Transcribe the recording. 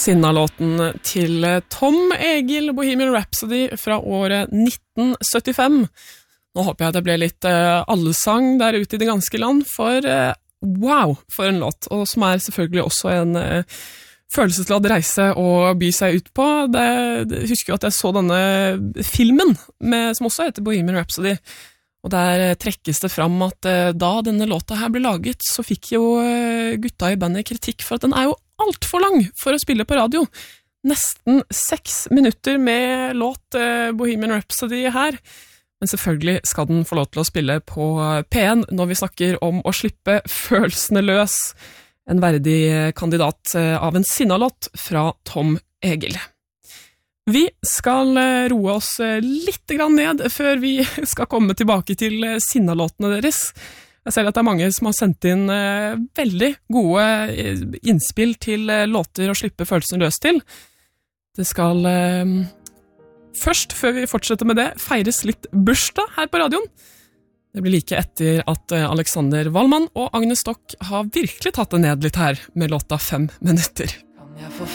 Sinna-låten til Tom Egil, Bohemian Rhapsody fra året 1975. Nå håper jeg det ble litt allsang der ute i det ganske land, for wow, for en låt, og som selvfølgelig også en følelsesladd reise å by seg ut på. Jeg husker jo at jeg så denne filmen, som også heter Bohemian Rhapsody, og der trekkes det fram at da denne låta her ble laget, så fikk jo gutta i bandet kritikk for at den jo alt for lang for å spille på radio. Nesten 6 minutter med låt Bohemian Rhapsody her. Men selvfølgelig skal den få lov til å spille på P1 når vi snakker om å slippe følelsene løs. En verdig kandidat av en Sinna-låt fra Tom Egil. Vi skal roe oss litt grann ned før vi skal komme tilbake til Sinna-låtene deres. Jeg ser at det mange som har sendt inn veldig gode innspill til låter å slippe følelsene løs til. Det skal først, før vi fortsetter med det, feires litt bursdag her på radioen. Det blir like etter at Alexander Wallmann og Agnes Stock har virkelig tatt det ned litt her med låta 5 minutter.